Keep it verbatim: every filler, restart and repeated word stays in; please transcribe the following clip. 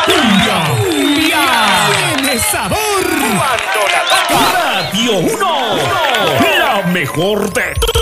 ¡Cumbia! ¡Cumbia! ¡Tiene sabor! Cuando la toca. Radio uno, la mejor de